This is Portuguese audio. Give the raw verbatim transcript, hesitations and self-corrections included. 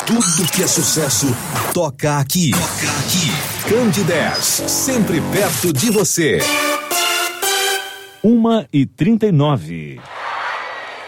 Tudo que é sucesso, toca aqui. Toca aqui. Candidez, sempre perto de você. Uma e trinta e nove.